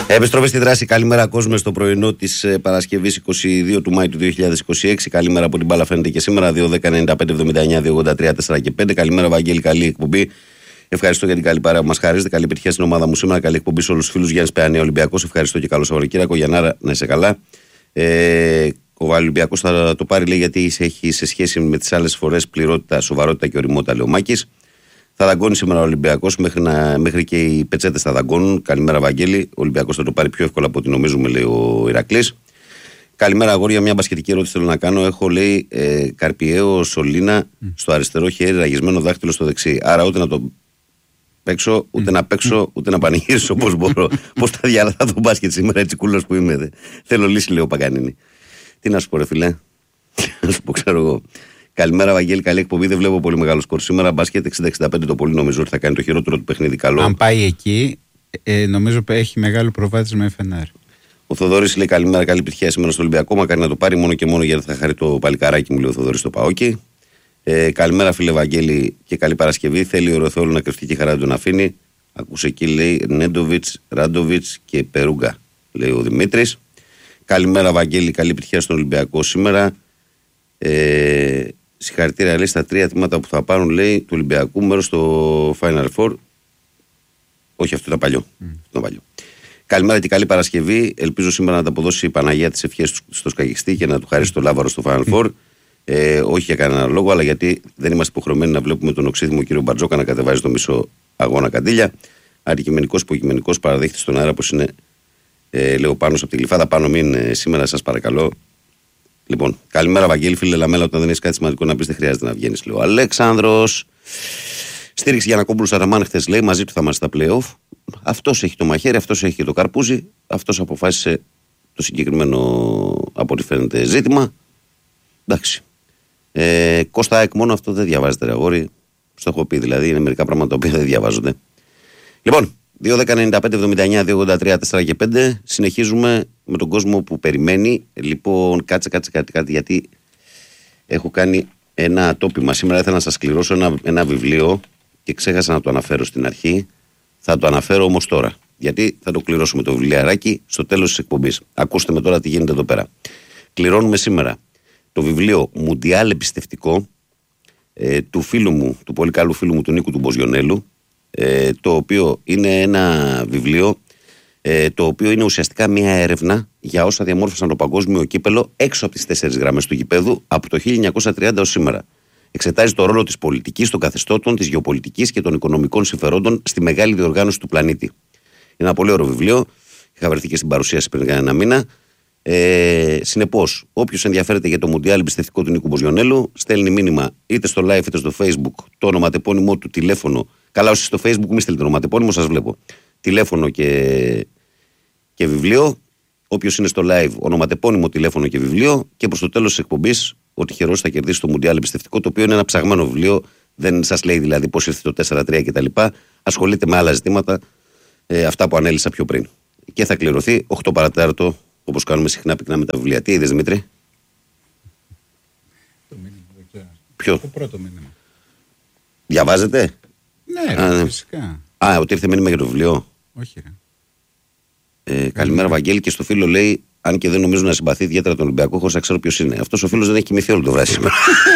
Επιστροφή στη δράση. Καλημέρα κόσμο στο πρωινό της Παρασκευής 22 του Μάη του 2026. Καλημέρα από την μπάλα φαίνεται και σήμερα 2-10-95-79-283-4 και 5. Καλημέρα Βαγγέλη, καλή εκπομπή. Ευχαριστώ για την καλή παρέα που μας χαρίζετε. Καλή επιτυχία στην ομάδα μου σήμερα. Καλή εκπομπή σε όλους τους φίλους. Γιάννης Παιανία Ολυμπιακός. Ευχαριστώ και καλό Σαββατοκύριακο. Γιαννάρα, να είσαι καλά. Ο Ολυμπιακός θα το πάρει, λέει, γιατί έχει σε σχέση με τις άλλες φορές πληρότητα, σοβαρότητα και ωριμότητα, λέει ο Μάκης. Θα δαγκώνει σήμερα ο Ολυμπιακός, μέχρι και οι πετσέτες θα δαγκώνουν. Καλημέρα, Βαγγέλη. Ο Ολυμπιακός θα το πάρει πιο εύκολα από ό,τι νομίζουμε, λέει ο Ηρακλής. Καλημέρα, αγόρια. Μια μπασκετική ερώτηση θέλω να κάνω. Έχω, λέει, Καρπιαίο Σολίνα στο αριστερό χέρι, ραγισμένο δάχτυλο στο δεξί. Άρα ούτε να το παίξω, ούτε να παίξω, ούτε να πανηγυρίσω όπως μπορώ. Πώς θα διαλαθώ το μπάσκετ σήμερα, έτσι κούλος που είμαι. Θέλω λύση, λέει ο Παγκανίνη. Τι να σου πω, ρε φιλέ. Να σου πω, ξέρω εγώ. Καλημέρα, Βαγγέλη. Καλή εκπομπή. Δεν βλέπω πολύ μεγάλο σκορ σήμερα. Μπάσκετ 60-65 το πολύ, νομίζω ότι θα κάνει το χειρότερο του παιχνίδι. Καλό. Αν πάει εκεί, νομίζω έχει μεγάλο προβάδισμα με FNR. Ο Θοδωρής λέει καλημέρα, καλή επιτυχία σήμερα στο Ολυμπιακό. Μακάρι να το πάρει μόνο και μόνο γιατί θα χαρεί το παλικαράκι μου, λέει ο Θοδωρής στο Παόκι. Καλημέρα, φίλε Βαγγέλη, και καλή Παρασκευή. Θέλει ο Ρεθόλου να κρυφτεί και χαρά δεν τον αφήνει. Ακούσε εκεί, λέει, Νέντοβιτς, Ράντοβιτς και Περούγκα, λέει ο Δημήτρης. Καλημέρα, Βαγγέλη, καλή επιτυχία στον Ολυμπιακό σήμερα. Συγχαρητήρια, λέει, στα 3 θύματα που θα πάρουν, λέει, του Ολυμπιακού μέρος στο Final Four. Όχι, αυτό ήταν παλιό. Καλημέρα και καλή Παρασκευή. Ελπίζω σήμερα να τα αποδώσει η Παναγία τις ευχές του στο Σκαγιστή και να του χαρίσει το λάβαρο στο Final Four. Όχι για κανένα λόγο, αλλά γιατί δεν είμαστε υποχρεωμένοι να βλέπουμε τον οξύθυμο κύριο Μπαρτζόκα να κατεβάζει το μισό αγώνα καντήλια. Αντικειμενικός υποκειμενικός παραδείχτη στον αέρα, πως είναι, λέω, πάνω από τη Γλυφάδα. Πάνω μην σήμερα, σας παρακαλώ. Λοιπόν, καλημέρα, Βαγγέλη, φίλε Λαμέλα. Όταν δεν έχει κάτι σημαντικό να πει, δεν χρειάζεται να βγαίνει, λέει ο Αλέξανδρος. Στήριξη Γιαννακόπουλου Σαραμάν χθες, λέει, μαζί του θα είμαστε στα play-off. Αυτός έχει το μαχαίρι, αυτός έχει και το καρπούζι. Αυτός αποφάσισε το συγκεκριμένο, από ό,τι φαίνεται, ζήτημα. Εντάξει. Κώστα ΑΕΚ, μόνο αυτό δεν διαβάζεται, ρε αγόρι. Στο έχω πει, δηλαδή, είναι μερικά πράγματα τα οποία δεν διαβάζονται. Λοιπόν, 2-10-95-79-283-4 και 5. Συνεχίζουμε με τον κόσμο που περιμένει. Λοιπόν, κάτσε κάτι, γιατί έχω κάνει ένα τόπιμα. Σήμερα ήθελα να σας κληρώσω ένα βιβλίο και ξέχασα να το αναφέρω στην αρχή. Θα το αναφέρω όμως τώρα, γιατί θα το κληρώσουμε το βιβλιαράκι στο τέλος της εκπομπής. Ακούστε με τώρα τι γίνεται εδώ πέρα. Κληρώνουμε σήμερα το βιβλίο Μουντιάλ Εμπιστευτικό του φίλου μου, του πολύ καλού φίλου μου, του Νίκου του Μποζιονέλου, το οποίο είναι ένα βιβλίο το οποίο είναι ουσιαστικά μια έρευνα για όσα διαμόρφωσαν το παγκόσμιο κύπελο έξω από τις 4 γραμμές του γηπέδου από το 1930 ως σήμερα. Εξετάζει το ρόλο της πολιτικής, των καθεστώτων, της γεωπολιτικής και των οικονομικών συμφερόντων στη μεγάλη διοργάνωση του πλανήτη. Είναι ένα πολύ ωραίο βιβλίο. Είχα βρεθεί και στην παρουσίαση πριν ένα μήνα. Συνεπώς, όποιος ενδιαφέρεται για το Μουντιάλ Εμπιστευτικό του Νίκου Μποζιονέλου, στέλνει μήνυμα είτε στο live είτε στο Facebook, το ονοματεπώνυμό του, τηλέφωνο. Καλά, όσοι στο Facebook μη στέλνετε ονοματεπώνυμο, σας βλέπω. Τηλέφωνο και βιβλίο. Όποιος είναι στο live, ονοματεπώνυμο, τηλέφωνο και βιβλίο. Και προς το τέλος της εκπομπής, ο τυχερός θα κερδίσει το Μουντιάλ Εμπιστευτικό, το οποίο είναι ένα ψαγμένο βιβλίο. Δεν σας λέει δηλαδή πώς ήρθε το 4-3 κτλ. Ασχολείται με άλλα ζητήματα, αυτά που ανέλησα πιο πριν. Και θα κληρωθεί 8 παρατέταρτο, όπως κάνουμε συχνά πυκνά με τα βιβλία. Τι είδες, Δημήτρη? Το μήνυμα, δεν ξέρω. Ποιο? Το πρώτο μήνυμα. Διαβάζετε? Ναι, φυσικά. Ότι ήρθε μήνυμα για το βιβλίο. Όχι, ρε. Καλημέρα, Βαγγέλη, και στο φίλο λέει, αν και δεν νομίζω να συμπαθεί ιδιαίτερα τον Ολυμπιακό, χωρίς να ξέρω ποιος είναι. Αυτός ο φίλος δεν έχει κοιμηθεί όλο το βράδυ σήμερα.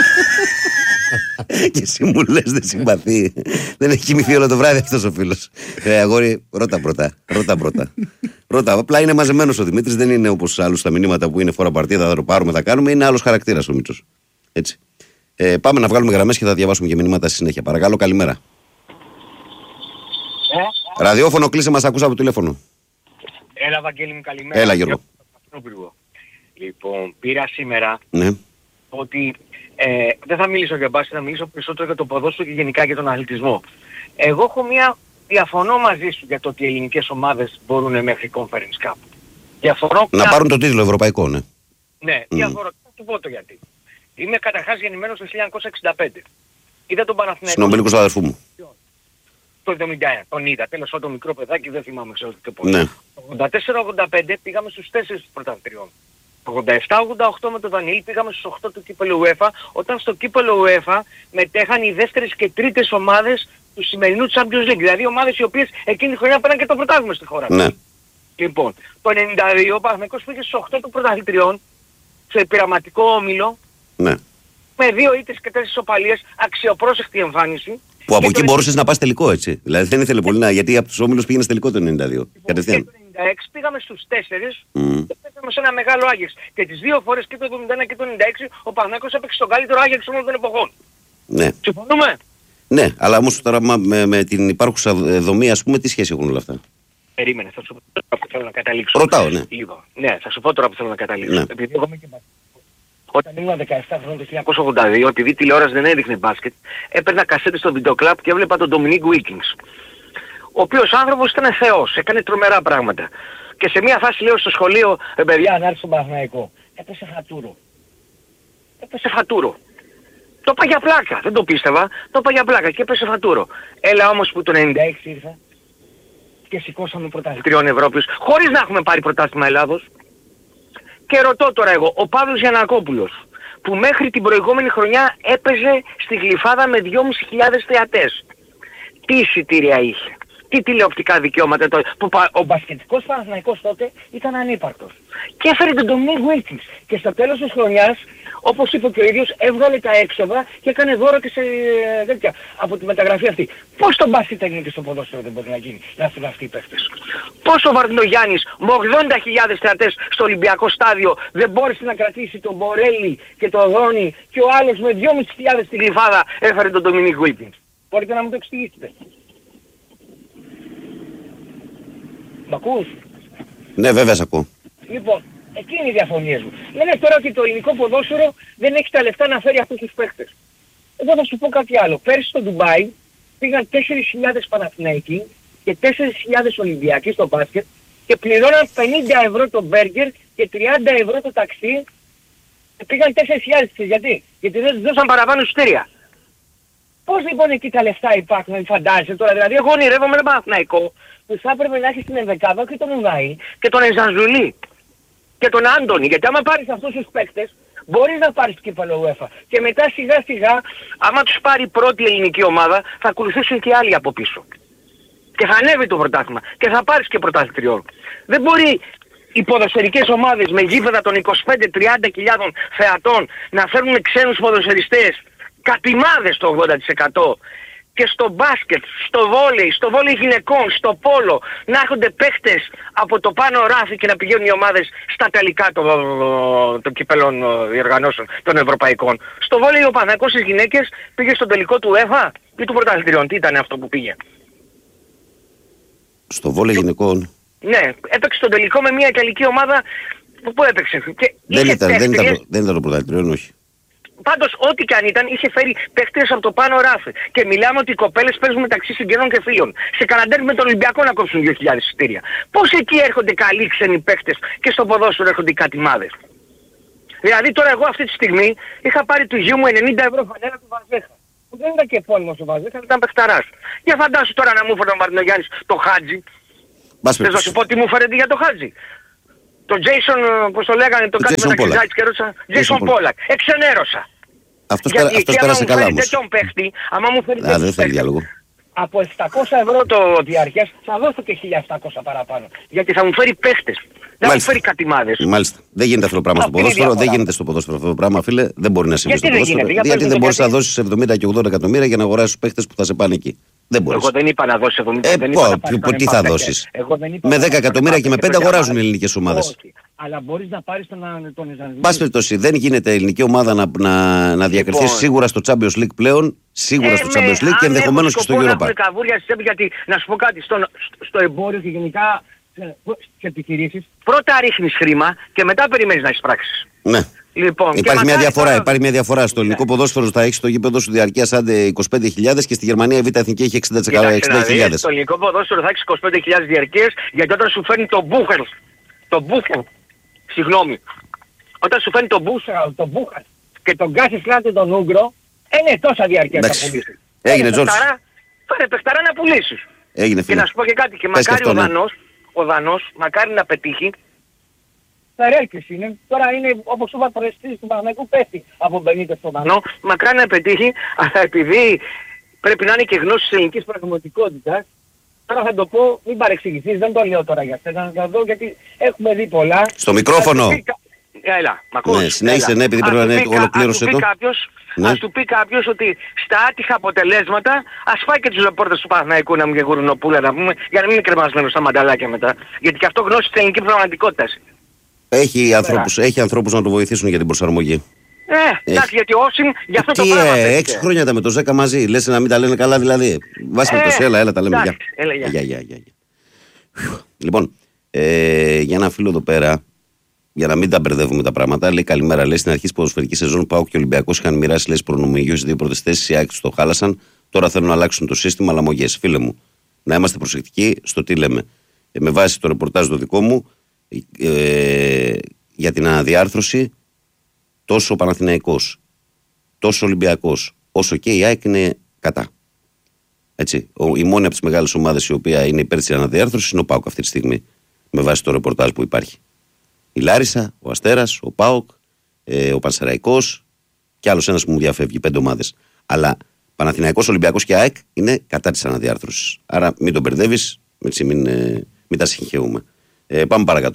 Και εσύ μου λες δεν συμπαθεί. Δεν έχει κοιμηθεί όλο το βράδυ αυτός ο φίλος. Αγόρι, ρώτα πρώτα. Ρώτα. Απλά είναι μαζεμένος ο Δημήτρης, δεν είναι όπως άλλους στα μηνύματα που είναι φορά παρτίδα, θα το πάρουμε, θα κάνουμε. Είναι άλλος χαρακτήρας ο Μίτσος. Έτσι. Πάμε να βγάλουμε γραμμές και θα διαβάσουμε και μηνύματα στη συνέχεια. Παρακαλώ, καλημέρα. Ραδιόφωνο, κλείσε, μας ακούσα από το τηλέφωνο. Έλα, Βαγγέλη μου, καλημέρα. Έλα, Γιώργο. Λοιπόν, πήρα σήμερα ότι δεν θα μιλήσω για μπάσκετ, θα μιλήσω περισσότερο για το ποδόσφαιρο και γενικά για τον αθλητισμό. Εγώ έχω διαφωνώ μαζί σου για το ότι οι ελληνικές ομάδες μπορούν μέχρι Conference Cup. Διαφωνώ. Να πάρουν το τίτλο ευρωπαϊκό, ναι. Ναι, διαφωνώ. Θα του πω το γιατί. Είμαι καταρχάς γεννημένος το 1965. Είδα τον Παναθηναϊκό. Συνομιλικός του αδερφού μου. Το 71, τον είδα, τέλος πάντων μικρό παιδάκι, δεν θυμάμαι ξέρω και πολύ. Ναι. 84-85 πήγαμε στους 4 πρωταθλητριών. 87-88 με τον Δανίλη πήγαμε στους 8 του κύπελλου UEFA, όταν στο κύπελλο UEFA μετέχαν οι δεύτερες και τρίτες ομάδες του σημερινού Champions League. Δηλαδή ομάδες οι οποίες εκείνη τη χρονιά πέραν και το πρωτάθλημα στη χώρα. Ναι. Λοιπόν, το 92 ο Παναθηναϊκός πήγε στους 8 των πρωταθλητριών, σε πειραματικό όμιλο, Ναι. με 2 ήττες και 4 ισοπαλίες, αξιοπρόσεκτη εμφάνιση. Που από Και εκεί το μπορούσες να πας τελικό, έτσι. Δηλαδή δεν ήθελε πολύ να. Γιατί από τους όμιλους πήγαινες τελικό το 92. Και Κατευθείαν. το 96 πήγαμε στους 4 Μμμ. και πέσαμε σε ένα μεγάλο Άγιαξ. Και τις 2 φορές και το 71 και το 96 ο Παναθηναϊκός έπαιξε στον καλύτερο Άγιαξ όλων των εποχών. Ναι. Συμφωνούμε? Ναι, αλλά όμως τώρα με την υπάρχουσα δομή, ας πούμε, τι σχέση έχουν όλα αυτά. Περίμενε, θα σου πω τώρα που θέλω να καταλήξω. Ρωτάω, ναι. Λίγο. Ναι, θα σου πω τώρα που θέλω να καταλήξω. Ναι. Επειδή εγώ είμαι και όταν ήμουν 17 χρόνων το 1982, επειδή η τηλεόραση δεν έδειχνε μπάσκετ, έπαιρνα κασέτες στο βιντεοκλάπ και έβλεπα τον Dominique Wilkins. Ο οποίος άνθρωπος ήταν θεός, έκανε τρομερά πράγματα. Και σε μια φάση λέω στο σχολείο, παιδιά, να έρθει στον Παναθηναϊκό. Έπεσε φατούρο. Το είπα για πλάκα, δεν το πίστευα, το είπα για πλάκα και έπεσε φατούρο. Έλα όμως που το 96 ήρθα και σηκώσαμε πρωταθλητριών Ευρώπης, χωρίς να έχουμε πάρει πρωτάθλημα Ελλάδος. Και ρωτώ τώρα εγώ, ο Παύλος Γιαννακόπουλος, που μέχρι την προηγούμενη χρονιά έπαιζε στη Γλυφάδα με 2.500 θεατές, τι εισιτήρια είχε, τι τηλεοπτικά δικαιώματα τότε, που ο μπασκετικός Παναθηναϊκός τότε ήταν ανύπαρκτος. Και έφερε τον Dominique Wilkins και στο τέλος της χρονιάς, όπως είπε και ο ίδιος, έβγαλε τα έξοδα και έκανε δώρο και σε τέτοια από τη μεταγραφή αυτή. Πώς το μπάσκετ έγινε και στο ποδόσφαιρο δεν μπορεί να γίνει, να έρθουν αυτοί οι παίχτες. Πώς ο Βαρδινογιάννης με 80.000 θεατές στο Ολυμπιακό στάδιο δεν μπόρεσε να κρατήσει τον Μπορέλη και τον Δόνη και ο άλλος με 2.500 στη Γλυφάδα έφερε τον Dominique Wilkins. Μπορείτε να μου το εξηγήσετε? Μ' ακούς? Ναι, βέβαια, σ' ακούω. Λοιπόν, εκεί είναι οι διαφωνίες μου. Λένε τώρα ότι το ελληνικό ποδόσφαιρο δεν έχει τα λεφτά να φέρει αυτούς τους παίχτες. Εγώ θα σου πω κάτι άλλο. Πέρσι στο Ντουμπάι πήγαν 4.000 Παναθηναϊκοί και 4.000 Ολυμπιακοί στο μπάσκετ και πληρώναν 50 ευρώ το μπέργκερ και 30 ευρώ το ταξί και πήγαν 4.000. Γιατί? Γιατί δεν τους δώσαν παραπάνω εισιτήρια. Πώς λοιπόν εκεί τα λεφτά υπάρχουν, φαντάζεσαι τώρα? Δηλαδή εγώ ονειρεύομαι ένα Παναθηναϊκό που θα έπρεπε να έχει στην ενδεκάδα και τον Ουδάη και τον Εζανζουλή και τον Άντωνη. Γιατί άμα πάρεις αυτούς τους παίκτες μπορείς να πάρεις κύπελλο UEFA. Και μετά σιγά σιγά άμα τους πάρει η πρώτη ελληνική ομάδα θα ακολουθήσουν και άλλοι από πίσω. Και θα ανέβει το πρωτάθλημα και θα πάρεις και πρωταθλητριών. Δεν μπορεί οι ποδοσφαιρικές ομάδες με γήπεδα των 25-30 θεατών να φέρνουν ξένους ποδοσφαιριστές κατημάδες το 80%. Και στο μπάσκετ, στο βόλεϊ γυναικών, στο πόλο, να έρχονται παίχτες από το πάνω ράφι και να πηγαίνουν οι ομάδες στα τελικά των κυπέλων διοργανώσεων των ευρωπαϊκών. Στο βόλεϊ ο Παναθηναϊκός στις γυναίκες πήγε στο τελικό του UEFA ή του πρωταθλητριών. Τι ήταν αυτό που πήγε? Στο βόλεϊ γυναικών. Ναι, έπαιξε στο τελικό με μια ιταλική ομάδα που έπαιξε. Και δεν ήταν το πρωταθλητριών, όχι. Πάντως ό,τι και αν ήταν είχε φέρει παίχτες από το πάνω ράφι. Και μιλάμε ότι οι κοπέλες παίζουν μεταξύ συγγενών και φίλων. Σε κανένα με τον Ολυμπιακό να κόψουν 2.000 εισιτήρια. Πώς εκεί έρχονται καλοί ξένοι παίχτες και στο ποδόσφαιρο έρχονται οι κατημάδες? Δηλαδή τώρα εγώ αυτή τη στιγμή είχα πάρει του γιού μου 90 ευρώ φανέλα του Βαζέχα. Που δεν ήταν και επώνυμος ο Βαζέχα, ήταν παιχταράς. Για φαντάσου τώρα να μου έφερε ο Μαρινογιάννης το Χάτζι. Θες να σου πω τι μου φέρετε για το Χάτζι? Το Jason, πώς το λέγανε, το κάτι με τα Ξυζάκης και ρώτησα. Jason Pollack. Εξενέρωσα. Αυτός πέρασε καλά όμως. Τέτοιον παίχτη, άμα μου φέρει δεν θέλει διάλογο. Από 700 ευρώ το διαρκές θα δώσω και 1.700 παραπάνω. Γιατί θα μου φέρει παίχτες. Δεν θα μου φέρει κατημάδες. Μάλιστα. Δεν γίνεται αυτό το πράγμα στο ποδόσφαιρο. Δεν γίνεται στο ποδόσφαιρο αυτό το πράγμα, φίλε. Δεν μπορεί να συμβεί στο ποδόσφαιρο. Γιατί δεν μπορείς να δώσεις 70 και 80 εκατομμύρια για να αγοράσεις παίχτες που θα σε πάνε εκεί. Δεν μπορείς. Εγώ δεν είπα να δώσεις 70. Τι θα δώσεις? Με 10 εκατομμύρια και με 5 αγοράζουν οι ελληνικές ομάδες. Αλλά μπορείς να πάρεις τον Εζανζουλή. Πάση περιπτώσει, δεν γίνεται η ελληνική ομάδα να διακριθεί σίγουρα στο Champions League πλέον. Σίγουρα στο Champions League και ενδεχομένως και στο Europa. Γιατί να σου πω κάτι, στο εμπόριο και γενικά σε επιχειρήσεις, πρώτα ρίχνεις χρήμα και μετά περιμένεις να έχεις πράξεις. Ναι. Λοιπόν, υπάρχει μια διαφορά. Στο ελληνικό ποδόσφαιρο θα έχει το γήπεδο σου διαρκείας άντε 25.000 και στη Γερμανία η Β' Εθνική έχει 60.000. Στο ελληνικό ποδόσφαιρο θα έχεις 25.000 διαρκείας γιατί όταν σου φέρνει το Μπούχερ, συγγνώμη, όταν σου φέρνει το Μπούχερ και τον Γκάσι Σλάντε τον Ούγκρο, είναι τόσα διαρκείας θα πουλήσεις. Έγινε Τζόρτζ. Φέρε παιχταρά να πουλήσεις. Έγινε, και να σου πω και κάτι, και μακάρι ο Δανός, μακάρι να πετύχει. Θα έλκυση είναι. Τώρα είναι όπως είπα πρεστής του Παναθηναϊκού πέφτει από 50 στο Δανό. Μακάρι να πετύχει, αλλά επειδή πρέπει να είναι και γνώση της ελληνικής πραγματικότητας, τώρα θα το πω, μην παρεξηγηθείς, δεν το λέω τώρα για σένα, να δω γιατί έχουμε δει πολλά. Στο μικρόφωνο. Έλα, μ' ακούς? Ναι, συνέχισε, ναι, επειδή πρέπει να είναι ολοκλήρωσε το. Ας του πει κάποιος ότι στα άτυχα αποτελέσματα ας φάει και τους ρεπόρτες του Παναθηναϊκού να μου και Γουρνοπούλα να πούμε, για να μην είναι κρεμασμένος στα μανταλάκια μετά. Γιατί και αυτό γνώση της ελληνικής πραγματικότητας. Έχει ανθρώπους να το βοηθήσουν για την προσαρμογή. Εντάξει, γιατί όσοι για αυτό το πράγμα. 6 χρόνια ήταν με το Ζέκα μαζί. Λες να μην τα λένε καλά δηλαδή. Βάσει με το έλα τα λέμε. Γεια. Λοιπόν, για ένα φίλο εδώ πέρα, για να μην τα μπερδεύουμε τα πράγματα, λέει καλημέρα. Λέει στην αρχή τη ποδοσφαιρική σεζόν ΠΑΟΚ και Ολυμπιακός είχαν μοιράσει λες προνομιούχοι στις 2 πρώτες θέσεις. Οι ΑΕΚ το χάλασαν. Τώρα θέλουν να αλλάξουν το σύστημα. Λαμογές. Φίλε μου, να είμαστε προσεκτικοί στο τι λέμε. Με βάση το ρεπορτάζ το δικό μου για την αναδιάρθρωση, τόσο ο Παναθηναϊκός, τόσο ο Ολυμπιακός, όσο και η ΑΕΚ είναι κατά. Έτσι. Η μόνη από τις μεγάλες ομάδες η οποία είναι υπέρ της αναδιάρθρωσης είναι ο ΠΑΟΚ αυτή τη στιγμή. Με βάση το ρεπορτάζ που υπάρχει. Η Λάρισα, ο Αστέρας, ο ΠΑΟΚ, ο Πανσεραϊκός και άλλος ένας που μου διαφεύγει, 5 ομάδες. Αλλά Παναθηναϊκός, Ολυμπιακός και ΑΕΚ είναι κατά της αναδιάρθρωσης. Άρα μην τον μπερδεύεις, έτσι, μην τα συγχαίουμε. Πάμε παρακάτω.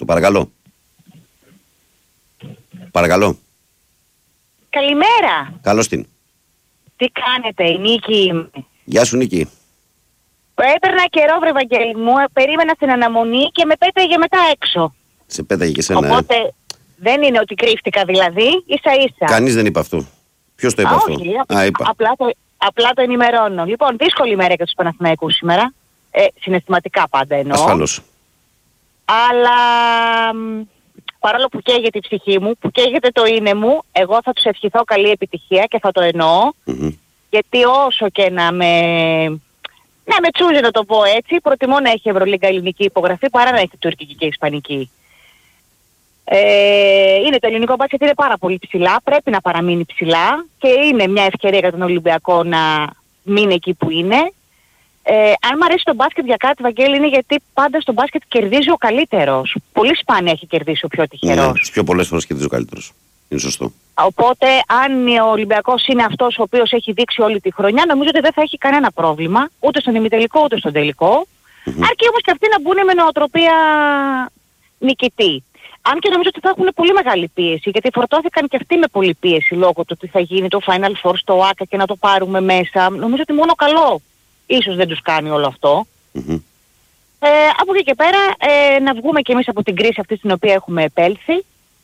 Παρακαλώ. Καλημέρα. Καλώς την. Τι κάνετε, η Νίκη είμαι. Γεια σου Νίκη. Έπαιρνα καιρό βρε Βαγγέλη μου, περίμενα στην αναμονή και με πέταγε μετά έξω. Σε πέταγε και σένα. Οπότε δεν είναι ότι κρύφτηκα δηλαδή, ίσα ίσα. Κανείς δεν είπε αυτό. Ποιος το είπε αυτό? Όχι, είπα. απλά το ενημερώνω. Λοιπόν, δύσκολη μέρα για τους Παναθηναϊκούς σήμερα. Συναισθηματικά πάντα εννοώ. Ασφαλώς. Αλλά παρόλο που καίγεται η ψυχή μου, που καίγεται το είναι μου, εγώ θα τους ευχηθώ καλή επιτυχία και θα το εννοώ. Γιατί όσο και να με τσούζει να το πω έτσι, προτιμώ να έχει Ευρωλίγκα ελληνική υπογραφή παρά να έχει τουρκική και ισπανική. Είναι το ελληνικό μπάσκετ, είναι πάρα πολύ ψηλά, πρέπει να παραμείνει ψηλά και είναι μια ευκαιρία για τον Ολυμπιακό να μείνει εκεί που είναι. Αν μου αρέσει το μπάσκετ για κάτι, Βαγγέλη, είναι γιατί πάντα στο μπάσκετ κερδίζει ο καλύτερος. Πολύ σπάνια έχει κερδίσει ο πιο τυχερός. Ναι, τις πιο πολλές φορές κερδίζει ο καλύτερος. Είναι σωστό. Οπότε, αν ο Ολυμπιακός είναι αυτός ο οποίος έχει δείξει όλη τη χρονιά, νομίζω ότι δεν θα έχει κανένα πρόβλημα, ούτε στον ημιτελικό ούτε στον τελικό. Αρκεί όμως και αυτοί να μπουν με νοοτροπία νικητή. Αν και νομίζω ότι θα έχουν πολύ μεγάλη πίεση, γιατί φορτώθηκαν και αυτοί με πολλή πίεση λόγω του ότι θα γίνει το Final Four στο ΆΚΑ και να το πάρουμε μέσα. Νομίζω ότι μόνο καλό ίσως δεν τους κάνει όλο αυτό. Από εκεί και πέρα να βγούμε κι εμείς από την κρίση αυτή στην οποία έχουμε επέλθει.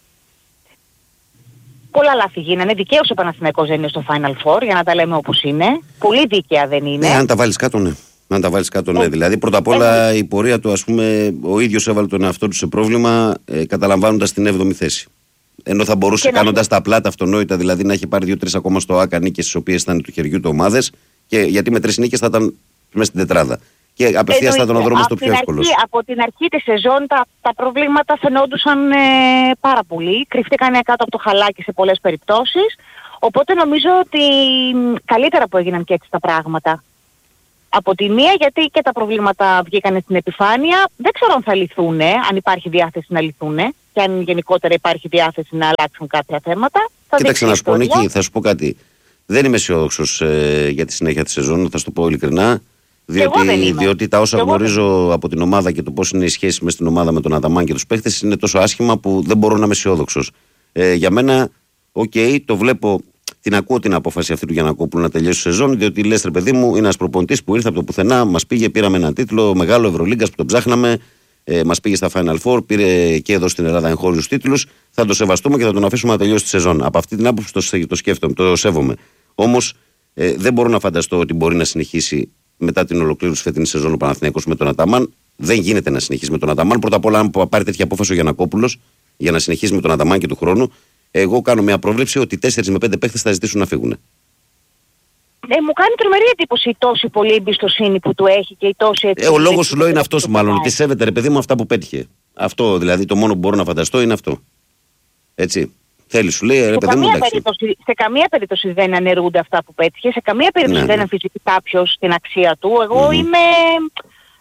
Πολλά λάθη γίνανε. Δικαίως ο Παναθηναϊκός δεν είναι στο Final Four, για να τα λέμε όπως είναι. Πολύ δίκαια δεν είναι. Ναι, αν τα βάλεις κάτω, ναι. Ναι. Δηλαδή, πρώτα απ' όλα η πορεία του, ας πούμε, ο ίδιος έβαλε τον εαυτό του σε πρόβλημα, καταλαμβάνοντας την 7η θέση. Ενώ θα μπορούσε κάνοντας τα απλά, τα αυτονόητα, δηλαδή να έχει πάρει 2-3 ακόμα στο ΆΚΑ νίκες, τις οποίες ήταν του χεριού του ομάδες, και γιατί με 3 νίκες θα ήταν μέσα στην τετράδα. Και απευθείας θα ήταν ο δρόμος το πιο εύκολος. Από την αρχή της σεζόν τα προβλήματα φαινόντουσαν πάρα πολύ. Κρυφτήκαν κάτω από το χαλάκι σε πολλές περιπτώσεις. Οπότε νομίζω ότι καλύτερα που έγιναν και έτσι τα πράγματα. Από τη μία, γιατί και τα προβλήματα βγήκαν στην επιφάνεια. Δεν ξέρω αν θα λυθούν, αν υπάρχει διάθεση να λυθούν και αν γενικότερα υπάρχει διάθεση να αλλάξουν κάποια θέματα. Κοίταξε να σου πω, Νίκη, θα σου πω κάτι. Δεν είμαι αισιόδοξος για τη συνέχεια της σεζόν, θα σου το πω ειλικρινά. Διότι τα όσα γνωρίζω από την ομάδα και το πώς είναι η σχέση μες στην ομάδα με τον Αταμάν και τους παίχτες είναι τόσο άσχημα που δεν μπορώ να είμαι αισιόδοξος. Για μένα, το βλέπω. Την ακούω την απόφαση αυτή του Γιαννακόπουλου να τελειώσει η σεζόν, διότι λες ρε παιδί μου, είναι ένας προπονητής που ήρθε από το πουθενά, μας πήγε, πήραμε έναν τίτλο μεγάλο Ευρωλίγκας που τον ψάχναμε, μας πήγε στα Final Four, πήρε και εδώ στην Ελλάδα εγχώριους τίτλους. Θα το σεβαστούμε και θα τον αφήσουμε να τελειώσει τη σεζόν. Από αυτή την άποψη το σκέφτομαι, το σέβομαι. Όμως δεν μπορώ να φανταστώ ότι μπορεί να συνεχίσει μετά την ολοκλήρωση φετινής σεζόν ο Παναθηναϊκός με τον Αταμάν. Δεν γίνεται να συνεχίσει με τον Αταμάν. Πρώτα απ' όλα, αν πάρει τέτοια απόφαση ο Γιαννακόπουλος για να συνεχίσει με τον Αταμάν και του χρόνου. Εγώ κάνω μια πρόβλεψη ότι 4 με 5 παίχτες θα ζητήσουν να φύγουν. Μου κάνει τρομερή εντύπωση η τόση πολλή εμπιστοσύνη που του έχει και η τόση έτσι. Ο λόγος σου λέω είναι αυτός μάλλον. Ότι σέβεται ρε παιδί μου αυτά που πέτυχε. Αυτό δηλαδή το μόνο που μπορώ να φανταστώ είναι αυτό. Έτσι. Θέλει, σου λέει ρε παιδί μου. Σε καμία περίπτωση δεν αναιρούνται αυτά που πέτυχε. Σε καμία περίπτωση δεν αμφισβητεί κάποιος την αξία του. Εγώ είμαι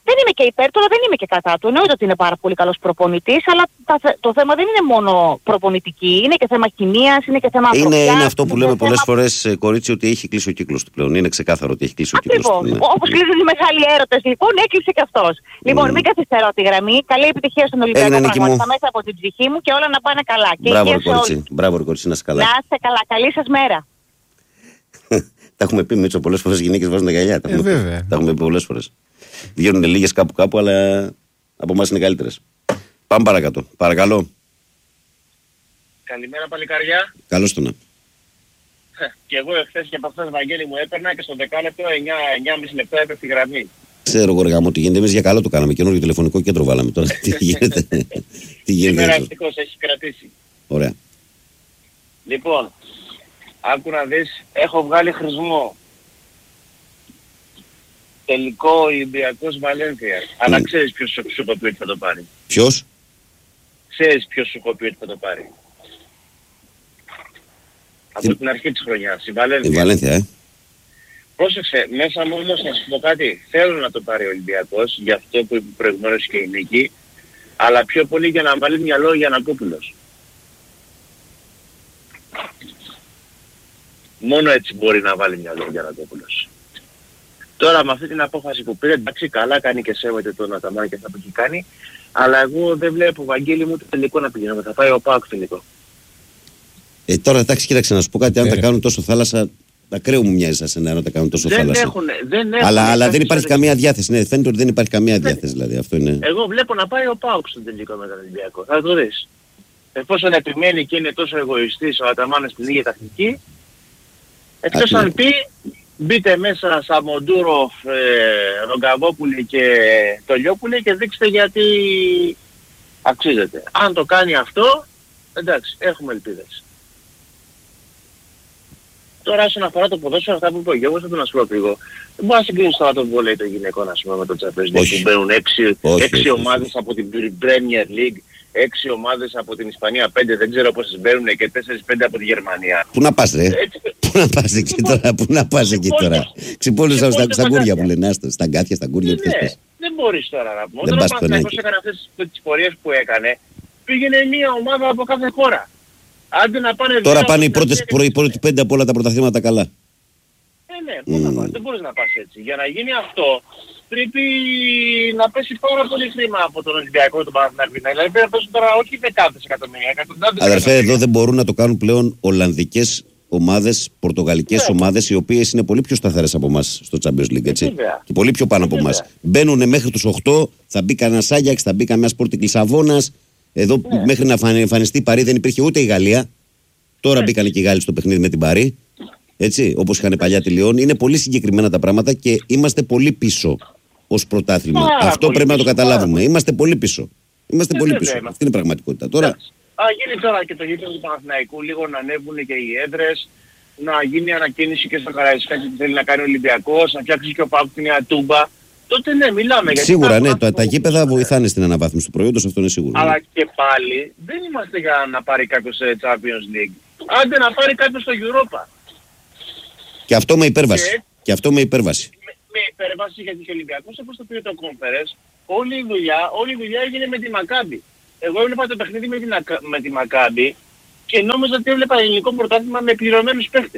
Δεν είμαι και υπέρ του, αλλά δεν είμαι και κατά του. Εννοείται ότι είναι πάρα πολύ καλός προπονητής, αλλά το θέμα δεν είναι μόνο προπονητική, είναι και θέμα χημείας, είναι και θέμα ανθρωπιάς. Είναι αυτό που λέμε πολλές φορές, κορίτσι, ότι έχει κλείσει ο κύκλος του πλέον. Είναι ξεκάθαρο ότι έχει κλείσει ο κύκλος του. Ναι. Όπως κλείσουν οι μεγάλοι έρωτες, λοιπόν, έκλεισε και αυτός. Λοιπόν, μην καθυστερώ τη γραμμή. Καλή επιτυχία στον Ολυμπιακό, πραγματικά μέσα από την ψυχή μου και όλα να πάνε καλά. Μπράβο, κορίτσι, να είσαι καλά. Να είστε καλά. Καλή σας μέρα. Τα έχουμε πει, Μίτσο, πολλές φορές γυναίκες βάζουν τα γυαλιά. Τα έχουμε πει πολλές φορές. Βγαίνουν λίγες κάπου, αλλά από εμάς είναι καλύτερες. Πάμε παρακάτω. Παρακαλώ. Καλημέρα παλικαριά. Καλώς το να. Και εγώ εχθές και από αυτές Βαγγέλη μου έπαιρνα και στο 10 λεπτό 9,5 λεπτά έπεφτε η γραμμή. Ξέρω εγώ ρε τι γίνεται. Εμείς για καλό το κάναμε. Καινούργιο τηλεφωνικό κέντρο βάλαμε τώρα. Τι γίνεται. Σήμερα ευτυχώς έχει κρατήσει. Ωραία. Λοιπόν, άκου να δεις, έχω βγάλει χρησμό. Τελικό Ολυμπιακός Βαλένθια. Αλλά ξέρεις ποιος σου είπε ότι θα το πάρει. Ποιος? Ξέρεις ποιος σου είπε ότι θα το πάρει. Από την αρχή της χρονιάς. Η Βαλένθια. Η Βαλένθια, Πρόσεξε, μέσα μου όμως να σου πω κάτι. Θέλω να το πάρει ο Ολυμπιακός, για αυτό που είπε προηγουμένως και η Νίκη, αλλά πιο πολύ για να βάλει μυαλό ο Γιαννακόπουλος. Μόνο έτσι μπορεί να βάλει μυαλό ο Γιαννακόπουλος. Τώρα με αυτή την απόφαση που πήρε, εντάξει, καλά κάνει και σέβεται τον Αταμάν και θα το έχει κάνει, αλλά εγώ δεν βλέπω, Βαγγέλη μου, το τελικό να πηγαίνουμε. Θα πάει ο ΠΑΟΚ τελικό. Τώρα εντάξει, κοίταξε να σου πω κάτι. Αν τα κάνουν τόσο θάλασσα, ακραίο μου μοιάζει σαν σένα να τα κάνουν τόσο θάλασσα. Αλλά δεν υπάρχει καμία διάθεση. Ναι, φαίνεται ότι δεν υπάρχει καμία διάθεση. Δηλαδή, αυτό είναι... Εγώ βλέπω να πάει ο ΠΑΟΚ στον τελικό με τον Ολυμπιακό. Θα το δεις. Εφόσον επιμένει και είναι τόσο εγωιστής ο Αταμάνας στην ίδια τακτική, εκτός αν πει, μπείτε μέσα Σαμοντούροφ, Ρογκαβόπουλη και Τολιόπουλη και δείξτε γιατί αξίζεται. Αν το κάνει αυτό, εντάξει, έχουμε ελπίδες. Τώρα όσον αφορά το ποδόσφαιρο, αυτά που είπε ο Γιώργος, θα τον ασχολώ λίγο. Δεν μπορεί να συγκρίνεις τώρα το βόλεϊ των γυναικών, ας πούμε, με το Champions League που μπαίνουν 6 ομάδες από την Premier League, 6 ομάδες από την Ισπανία, 5 δεν ξέρω πόσες μπαίνουν και 4-5 από τη Γερμανία. Πού να πας ρε, πού να πας εκεί τώρα, πού να πας εκεί τώρα. Ξυπόλυσα στα κούρια που λένε, στα γκάθια, στα κούρια. Δεν μπορείς τώρα να πούμε. Όταν ο Παναθηναϊκός έκανε αυτές τις πορείες που έκανε, πήγαινε μία ομάδα από κάθε χώρα. Άντε να πάνε τώρα πάνε οι πρώτοι 5 από όλα τα πρωταθλήματα καλά. Ναι, πού να πας, δεν μπορείς να πας έτσι. Για να γίνει αυτό, πρέπει να πέσει πάρα πολύ χρήμα από τον Ολυμπιακό και τον Παναθηναϊκό. Δηλαδή πρέπει να πέσουν τώρα όχι δεκάδες εκατομμύρια, εκατοντάδες εκατομμύρια. Αδερφέ, εδώ δεν μπορούν να το κάνουν πλέον Ολλανδικές ομάδες, πορτογαλικές ομάδες, οι οποίες είναι πολύ πιο σταθερές από εμάς στο Champions League, έτσι. Και πολύ πιο πάνω από εμάς. Μπαίνουν μέχρι τους 8, θα μπει κανένας Άγιαξ, θα μπει καμιά Sporting Λισαβόνας. Εδώ μέχρι να εμφανιστεί η Παρί δεν υπήρχε ούτε η Γαλλία. Τώρα μπήκαν και οι Γάλλοι στο παιχνίδι με την Παρί. Έτσι, όπως είχαν παλιά τη Λιόν. Είναι πολύ συγκεκριμένα τα πράγματα και είμαστε πολύ πίσω ως πρωτάθλημα. Αυτό πρέπει να το καταλάβουμε. Είμαστε πολύ πίσω. Είμαστε πολύ πίσω. Αυτή είναι η πραγματικότητα. Τώρα... γίνει τώρα και το γήπεδο του Παναθηναϊκού, λίγο να ανέβουν και οι έδρες, να γίνει ανακοίνηση και στο Καραϊσκάκι που θέλει να κάνει ο Ολυμπιακός, να φτιάξει και ο ΠΑΟΚ την νέα Τούμπα. Τότε ναι, μιλάμε. Σίγουρα, ναι, τα γήπεδα βοηθάνε στην αναβάθμιση του προϊόντος, αυτό είναι σίγουρο. Αλλά και πάλι δεν είμαστε για να πάρει κάποιος Champions League. Άντε να πάρει κάποιος στο Europa. Και αυτό με υπέρβαση. Και αυτό με υπέρβαση. Με υπέρβαση γιατί και ο Ολυμπιακός, όπως το πήρε το Conference, όλη η δουλειά έγινε με τη Μακάμπι. Εγώ έβλεπα το παιχνίδι με τη Μακάμπι και νόμιζα ότι έβλεπα ελληνικό πρωτάθλημα με πληρωμένους παίχτες.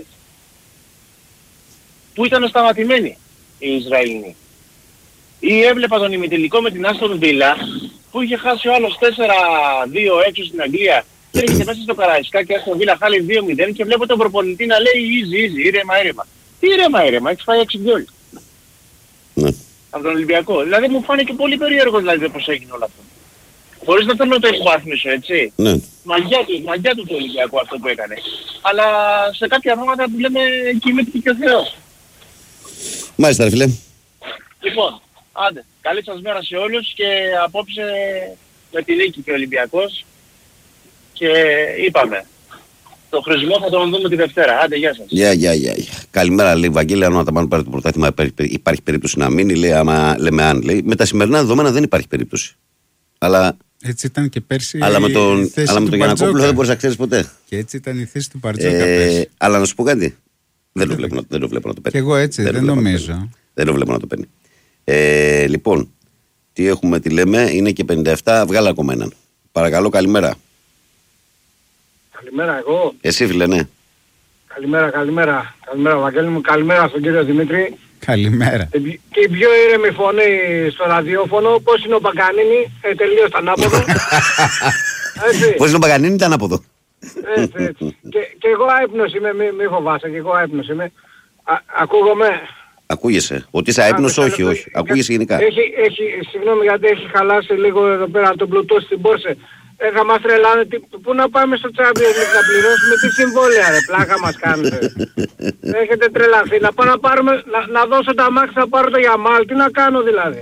Που ήταν σταματημένοι οι Ισραηλινοί. Ή έβλεπα τον ημιτελικό με την Άστον Βίλα που είχε χάσει ο άλλος 4-2 έξω στην Αγγλία και έρχεται μέσα στο Καραϊσκάκι και Άστον Βίλα χάλει 2-0 και βλέπω τον προπονητή να λέει easy, ήρεμα. Τι ήρεμα, έχεις φάει 6 γκολ. Ναι. Από τον Ολυμπιακό. Δηλαδή μου φάνηκε πολύ περίεργο δηλαδή πώς έγινε όλο αυτό. Χωρίς να θέλω να το εκβάθμισω, έτσι. Ναι. Μαγιά του το Ολυμπιακό αυτό που έκανε. Αλλά σε κάποια πράγματα που λέμε κοιμήθηκε και ο Θεός. Μάλιστα ρε φίλε. Λοιπόν, άντε, καλή σας μέρα σε όλους και απόψε με τη νίκη και ο Ολυμπιακός και είπαμε. Το χρησμό θα τον δούμε τη Δευτέρα. Άντε, γεια σας. Γεια. Καλημέρα, λέει Βαγγέλη. Αν ο Αταμάν πάρει το πρωτάθλημα, υπάρχει περίπτωση να μείνει. Λέει, άμα λέμε αν. Λέει, με τα σημερινά δεδομένα δεν υπάρχει περίπτωση. Αλλά, έτσι ήταν και πέρσι. Αλλά με τον Γιαννακόπουλο δεν μπορείς να ξέρεις ποτέ. Και έτσι ήταν η θέση του Μπαρτζόκα πέρσι. Αλλά να σου πω κάτι. Δεν το βλέπω να το παίρνει. Και εγώ έτσι δεν νομίζω. Δεν το βλέπω να το παίρνει. Λοιπόν, Τι έχουμε, τι λέμε, είναι και 57, βγάλα ακόμα έναν. Παρακαλώ, καλημέρα. Καλημέρα εγώ. Εσύ φίλε, ναι. Καλημέρα, Βαγγέλη μου. Καλημέρα στον κύριο Δημήτρη. Καλημέρα. Και η πιο ήρεμη φωνή στο ραδιόφωνο, πώς είναι ο Παγκανίνη, τελείως ανάποδο. Πώς είναι ο Παγκανίνη, ήταν ανάποδο. Έτσι. Και εγώ άυπνος είμαι, μη φοβάσαι, και εγώ άυπνος είμαι. Ακούγομαι. Ακούγεσαι. Ότι είσαι άυπνος, όχι. Ακούγεσαι γενικά. Συγγνώμη γιατί έχει χαλάσει λίγο εδώ πέρα το Bluetooth στην πόρσε. Θα μας τρελάνε, πού να πάμε στο Champions League να πληρώσουμε, τι συμβόλαια ρε, πλάκα μας κάνετε. Έχετε τρελαθεί, να πάω να πάρουμε, να δώσω τα μάξι να πάρω το Γιαμάλ, τι να κάνω δηλαδή.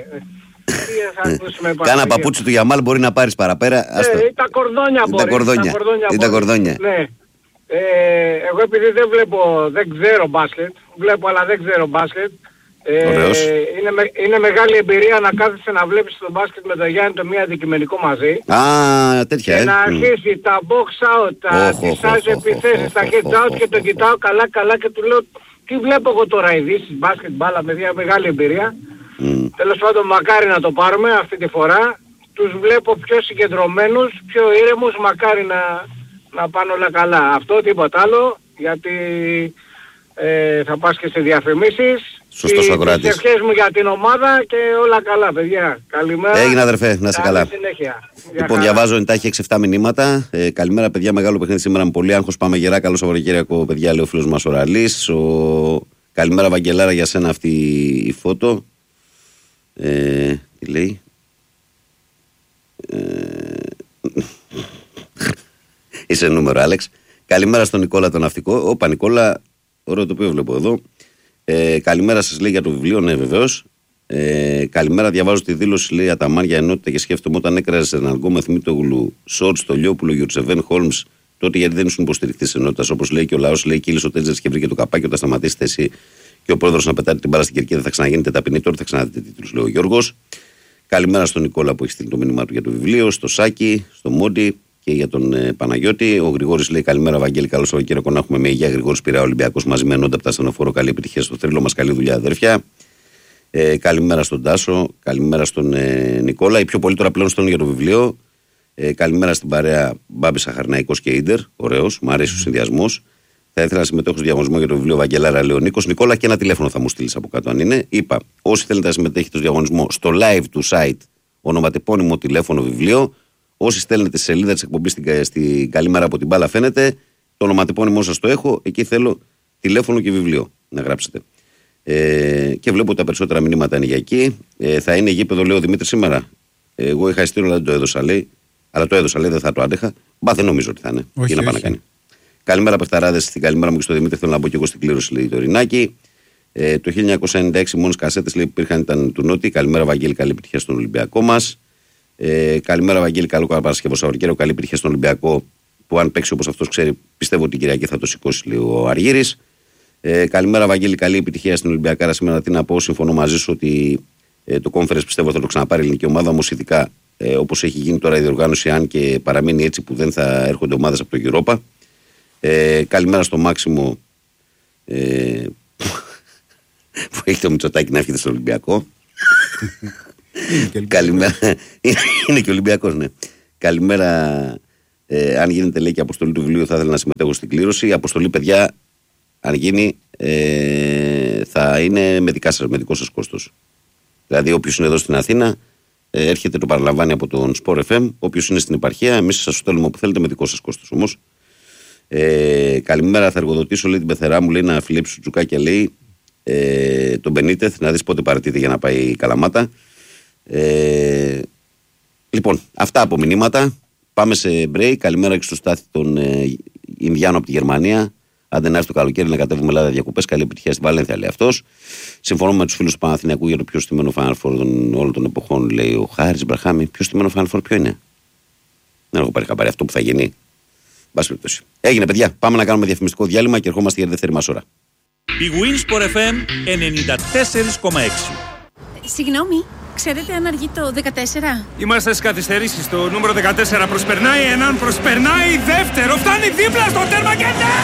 Κάνα παπούτσι του Γιαμάλ μπορεί να πάρεις παραπέρα. Ή τα κορδόνια μπορεί. Τα κορδόνια. Ναι. Εγώ επειδή δεν ξέρω μπάσκετ, βλέπω αλλά δεν ξέρω μπάσκετ. Είναι μεγάλη εμπειρία να κάθεσαι να βλέπεις το μπάσκετ με το Γιάννη το μία αντικειμενικό μαζί. Τέτοια. Και να αρχίσει τα box out, τις άλλες επιθέσεις, τα head out και το κοιτάω καλά και του λέω τι βλέπω εγώ τώρα ειδήσεις μπάσκετ μπάλα με μια μεγάλη εμπειρία. Τέλος πάντων μακάρι να το πάρουμε αυτή τη φορά. Τους βλέπω πιο συγκεντρωμένους, πιο ήρεμους, μακάρι να πάνε όλα καλά. Αυτό τίποτα άλλο γιατί θα πας και σε διαφημίσεις. Σωστός ο ακροατής. Τις ευχές μου για την ομάδα και όλα καλά παιδιά. Καλημέρα. Έγινε αδερφέ, να είσαι καλά. Συνέχεια. Λοιπόν, διαβάζω εντάχει 6-7 μηνύματα. Καλημέρα παιδιά, μεγάλο παιχνίδι σήμερα με πολύ άγχος. Πάμε γερά, καλό Σαββατοκύριακο παιδιά, λέει ο φίλος μας ο Ραλής. Καλημέρα Βαγγελάρα, για σένα αυτή η φώτο. Τι λέει. Είσαι νούμερο Άλεξ. Καλημέρα στον Νικόλα τον ναυτικό. Όπα Νικόλα, ωραίο το οποίο βλέπω εδώ. Καλημέρα σας λέει για το βιβλίο, ναι βεβαίως. Καλημέρα, διαβάζω τη δήλωση λέει Αταμάν για ενότητα και σκέφτομαι όταν έκραζε έναν αγκό Μεθμίτογλου, Σόρτ, Στολιόπουλο, Γιουρτσεβέν, Χόλμς, τότε γιατί δεν ήσουν υποστηρικτής ενότητας. Όπως λέει και ο λαός, λέει κύλησε ο Τέτζερς και βρήκε το καπάκι όταν σταματήσετε εσύ και ο πρόεδρος να πετάτε την μπάλα στην κερκίδα, θα ξαναγίνετε ταπεινοί, τώρα θα ξαναδείτε τίτλους, λέει ο Γιώργος. Καλημέρα στον Νικόλα που έχει στείλει το μήνυμά του για το βιβλίο, στο Σάκη, στο Μόντι και για τον Παναγιώτη. Ο Γρηγόρης λέει καλημέρα Βαγγέλη, καλό Σαββατοκύριακο να έχουμε με υγεία. Γρηγόρης Πειραιά Ολυμπιακός μαζί με ενότητα από τα στενοφόρο. Καλή επιτυχία στο θρύλο μας, καλή δουλειά αδέρφια. Καλημέρα στον Τάσο, καλημέρα στον Νικόλα. Οι πιο πολύ τώρα πλέον στέλνουν για το βιβλίο. Καλημέρα στην παρέα Μπάμπη Σαχαρναϊκός και Ίντερ. Ωραίος, μου αρέσει ο συνδυασμός. Θα ήθελα να συμμετέχω στο διαγωνισμό για το βιβλίο Βαγγελάρα, λέει ο Νίκος. Νικόλα, και ένα τηλέφωνο θα μου στείλει από κάτω αν είναι. Είπα, όσοι θέλετε να συμμετέχετε στο διαγωνισμό στο live του site, ονοματεπώνυμο τηλέφωνο βιβλίο. Όσοι στέλνετε στη σελίδα της εκπομπής στην Καλή Μέρα από την Μπάλα, φαίνεται. Το ονοματεπώνυμό σας το έχω. Εκεί θέλω τηλέφωνο και βιβλίο να γράψετε. Και βλέπω ότι τα περισσότερα μηνύματα είναι για εκεί. Θα είναι γήπεδο, λέει ο Δημήτρης σήμερα. Εγώ είχα ειστήριο, αλλά δεν το έδωσα, λέει. Αλλά το έδωσα, λέει, δεν θα το άντεχα. Μπα, δεν νομίζω ότι θα είναι. Όχι, να πάει να κάνει. Καλημέρα, παιχταράδες. Στην καλημέρα μου και στο Δημήτρη. Θέλω να μπω και εγώ στην κλήρωση, λέει το Ρινάκι. Το 1996 μόνες κασέτες λέει, που υπήρχαν ήταν του Νότι. Καλημέρα, Βαγγέλη, καλή επιτυχία στον Ολυμπιακό μας. Καλημέρα, Βαγγέλη, καλό Παρασκευό Σαββατοκύριακο. Καλή επιτυχία στον Ολυμπιακό που, αν παίξει όπως αυτός ξέρει, πιστεύω ότι την Κυριακή θα το σηκώσει λίγο ο Αργύρης. Καλημέρα, Βαγγέλη, καλή επιτυχία στην Ολυμπιακάρα σήμερα. Τι να πω, συμφωνώ μαζί σου ότι το conference πιστεύω θα το ξαναπάρει η ελληνική ομάδα. Όμως, ειδικά όπως έχει γίνει τώρα η διοργάνωση, αν και παραμείνει έτσι που δεν θα έρχονται ομάδες από το Europa. Καλημέρα στο Μάξιμο που έχει το Μητσοτάκη να έρχεται στο Ολυμπιακό. Καλημέρα. Είναι και Ολυμπιακός, ναι. Καλημέρα. Αν γίνεται, λέει, και αποστολή του βιβλίου, θα ήθελα να συμμετέχω στην κλήρωση. Η αποστολή, παιδιά, αν γίνει, θα είναι με δικό σας κόστος. Δηλαδή, όποιος είναι εδώ στην Αθήνα, έρχεται, το παραλαμβάνει από τον Sport FM. Όποιος είναι στην επαρχία, εμείς σας στέλνουμε όπου θέλετε με δικό σας κόστος όμως. Καλημέρα, θα εργοδοτήσω, λέει, την πεθερά μου, λέει, να φιλέψει τσουκάκια, λέει, τον Μπενίτεθ, να δεις πότε παρατείται για να πάει η Καλαμάτα. Λοιπόν, αυτά από μηνύματα. Πάμε σε break. Καλημέρα και στο Στάθη των Ινδιάνων από τη Γερμανία. Αν δεν έρθει το καλοκαίρι να κατέβουμε Ελλάδα διακοπές, καλή επιτυχία στη Βαλένθια, λέει αυτός. Συμφωνώ με τους φίλους του Παναθηναϊκού για το πιο στημένο Final Four όλων των εποχών, λέει ο Χάρης Μπραχάμι. Πιο στημένο Final Four ποιο είναι? Δεν έχω πάρει χαμπάρι αυτό που θα γίνει. Μπας περιπτώσει. Έγινε, παιδιά. Πάμε να κάνουμε διαφημιστικό διάλειμμα και ερχόμαστε για τη δεύτερη μας ώρα. Η Winsport FM 94,6. Συγγνώμη, ξέρετε αν αργεί το 14? Είμαστε στις καθυστερήσεις. Το νούμερο 14 προσπερνάει, έναν προσπερνάει, δεύτερο φτάνει δίπλα στο τέρμα και ναι!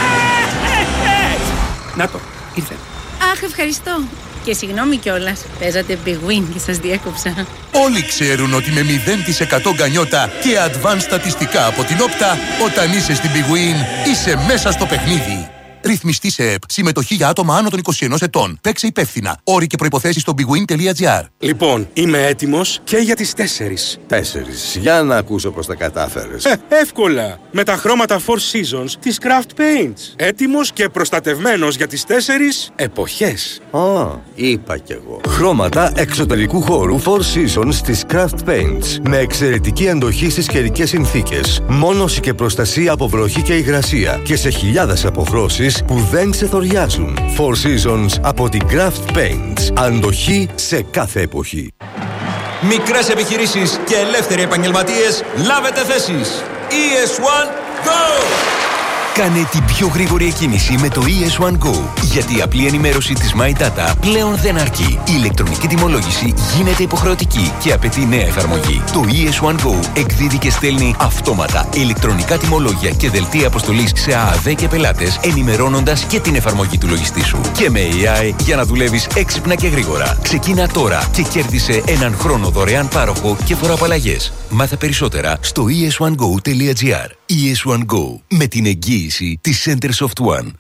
Να το, ήρθε. Αχ, ευχαριστώ. Και συγγνώμη κιόλας. Παίζατε big win και σας διέκοψα. Όλοι ξέρουν ότι με 0% γκανιότα και advanced στατιστικά από την Όπτα, όταν είσαι στην Big Win, είσαι μέσα στο παιχνίδι. Ρυθμιστή σε ΕΠ. Συμμετοχή για άτομα άνω των 21 ετών. Παίξε υπεύθυνα. Όροι και προϋποθέσεις στο bigwin.gr. Λοιπόν, είμαι έτοιμος και για τις 4. 4. Για να ακούσω πώς τα κατάφερες. Εύκολα. Με τα χρώματα Four Seasons της Craft Paints. Έτοιμος και προστατευμένος για τις 4 εποχές. Είπα κι εγώ. Χρώματα εξωτερικού χώρου Four Seasons της Craft Paints. Με εξαιρετική αντοχή στις καιρικές συνθήκες. Μόνωση και προστασία από βροχή και υγρασία. Και σε χιλιάδες αποχρώσεις που δεν ξεθοριάζουν. Four Seasons από την Craft Paints. Αντοχή σε κάθε εποχή. Μικρές επιχειρήσεις και ελεύθεροι επαγγελματίες, λάβετε θέσεις. ES1 Go! Κάνε την πιο γρήγορη εκκίνηση με το ES1 Go. Γιατί η απλή ενημέρωση της My Data πλέον δεν αρκεί. Η ηλεκτρονική τιμολόγηση γίνεται υποχρεωτική και απαιτεί νέα εφαρμογή. Το ES1 Go εκδίδει και στέλνει αυτόματα ηλεκτρονικά τιμολόγια και δελτία αποστολής σε ΑΑΔ και πελάτες, ενημερώνοντας και την εφαρμογή του λογιστή σου. Και με AI για να δουλεύεις έξυπνα και γρήγορα. Ξεκίνα τώρα και κέρδισε έναν χρόνο δωρεάν πάροχο και φοροαπαλλαγές. Μάθε περισσότερα στο es1go.gr. ES1 Go. Με την εγγύηση της Centersoft One.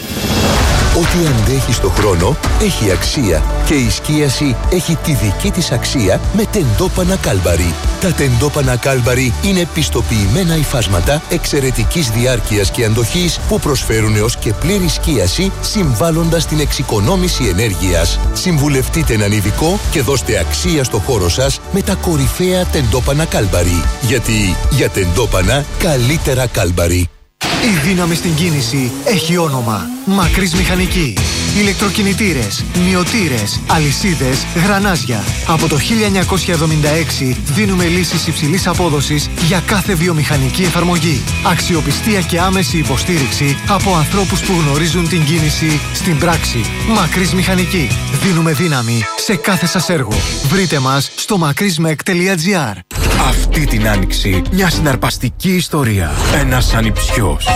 Ό,τι αντέχει στο χρόνο έχει αξία και η σκίαση έχει τη δική της αξία με τεντόπανα Κάλμπαρι. Τα τεντόπανα Κάλμπαρι είναι πιστοποιημένα υφάσματα εξαιρετικής διάρκειας και αντοχής που προσφέρουν έως και πλήρη σκίαση, συμβάλλοντας την εξοικονόμηση ενέργειας. Συμβουλευτείτε έναν ειδικό και δώστε αξία στο χώρο σας με τα κορυφαία τεντόπανα Κάλμπαρι. Γιατί για τεντόπανα καλύτερα Κάλμπαρι. Η δύναμη στην κίνηση έχει όνομα. Μακρύς Μηχανική. Ηλεκτροκινητήρες, μυωτήρες, αλυσίδες, γρανάζια. Από το 1976 δίνουμε λύσεις υψηλής απόδοσης για κάθε βιομηχανική εφαρμογή. Αξιοπιστία και άμεση υποστήριξη από ανθρώπους που γνωρίζουν την κίνηση στην πράξη. Μακρύς Μηχανική. Δίνουμε δύναμη σε κάθε σας έργο. Βρείτε μας στο makrismek.gr. Αυτή την άνοιξη μια συναρπαστική ιστορία. Ένας ανιψιός.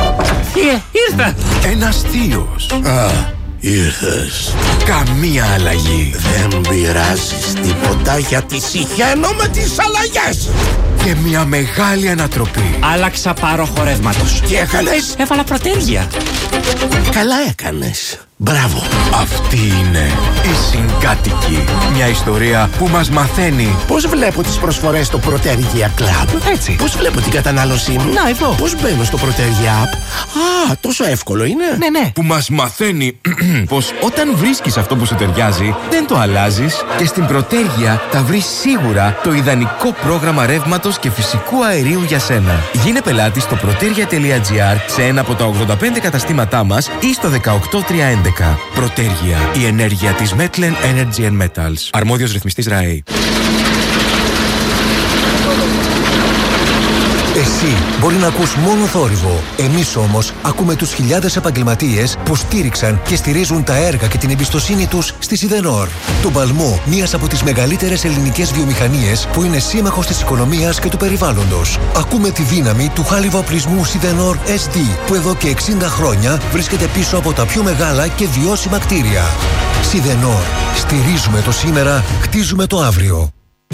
Ήρθα! Ένας θείος. Ήρθες. Καμία αλλαγή. Δεν πειράζεις τίποτα γιατί συχαίνω με τις αλλαγές. Και μια μεγάλη ανατροπή. Άλλαξα πάροχο ρεύματος. Τι έκανες? Έβαλα πρωτέργεια. Καλά έκανες. Μπράβο. Αυτή είναι η Συγκάτοικη. Μια ιστορία που μας μαθαίνει πώς βλέπω τις προσφορές στο Protergia Club. Έτσι. Πώς βλέπω την κατανάλωσή μου. Να, εδώ. Πώς μπαίνω στο Protergia App. Τόσο εύκολο είναι. Ναι. Που μας μαθαίνει πως όταν βρίσκεις αυτό που σου ταιριάζει, δεν το αλλάζεις και στην Protergia θα βρεις σίγουρα το ιδανικό πρόγραμμα ρεύματος και φυσικού αερίου για σένα. Γίνε πελάτης στο protergia.gr σε ένα από τα 85 καταστήματά μας ή στο 18311. Protergia, η ενέργεια της Metlen Energy and Metals. Αρμόδιος ρυθμιστής ΡΑΕ. Εσύ μπορεί να ακούς μόνο θόρυβο. Εμείς όμως ακούμε τους χιλιάδες επαγγελματίες που στήριξαν και στηρίζουν τα έργα και την εμπιστοσύνη τους στη Σιδενόρ. Τον παλμό μιας από τις μεγαλύτερες ελληνικές βιομηχανίες που είναι σύμμαχος της οικονομίας και του περιβάλλοντος. Ακούμε τη δύναμη του χάλιβα-οπλισμού Σιδενόρ SD που εδώ και 60 χρόνια βρίσκεται πίσω από τα πιο μεγάλα και βιώσιμα κτίρια. Σιδενόρ. Στηρίζουμε το σήμερα, χτίζουμε το αύριο.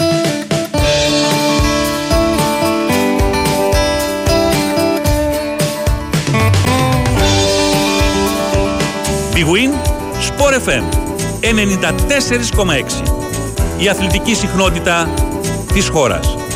Big Win, Sport FM 94,6. Η αθλητική συχνότητα της χώρας.